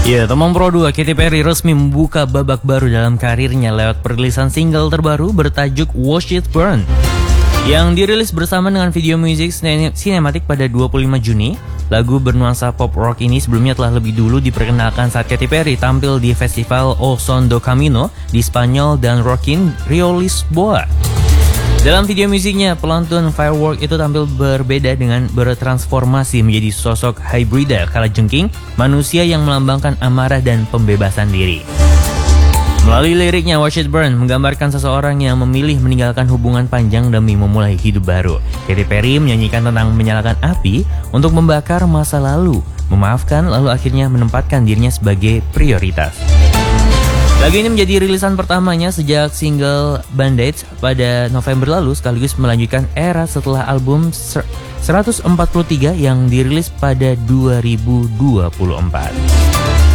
Ya, Teman Pro 2, Katy Perry resmi membuka babak baru dalam karirnya lewat perilisan single terbaru bertajuk Watch It Burn yang dirilis bersama dengan video musik sinematik pada 25 Juni. Lagu bernuansa pop rock ini sebelumnya telah lebih dulu diperkenalkan saat Katy Perry tampil di festival O Son do Camino di Spanyol dan Rock in Rio Lisboa. Dalam video musiknya, pelantun Firework itu tampil berbeda dengan bertransformasi menjadi sosok hybrida kalajengking, manusia yang melambangkan amarah dan pembebasan diri. Melalui liriknya, Watch It Burn menggambarkan seseorang yang memilih meninggalkan hubungan panjang demi memulai hidup baru. Katy Perry menyanyikan tentang menyalakan api untuk membakar masa lalu, memaafkan lalu akhirnya menempatkan dirinya sebagai prioritas. Lagu ini menjadi rilisan pertamanya sejak single Band-Aids pada November lalu, sekaligus melanjutkan era setelah album 143 yang dirilis pada 2024.